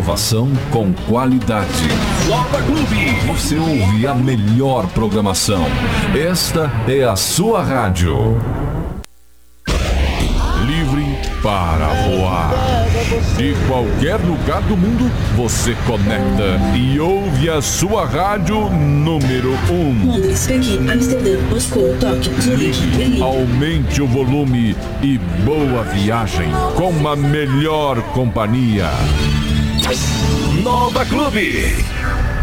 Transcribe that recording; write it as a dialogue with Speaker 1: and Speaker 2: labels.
Speaker 1: Inovação com qualidade. Nova Clube. Você ouve a melhor programação. Esta é a sua rádio. Livre para voar. De qualquer lugar do mundo, você conecta e ouve a sua rádio número 1.
Speaker 2: Londres, Pequim, Amsterdã, Moscou, Tóquio, Zurique, Berlim.
Speaker 1: Aumente o volume e boa viagem com a melhor companhia. Nova Clube.